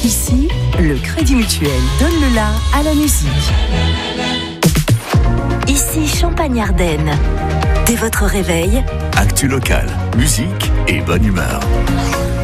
Ici, le Crédit Mutuel donne le la à la musique. Ici Champagne-Ardenne. Dès votre réveil, actu local, musique et bonne humeur.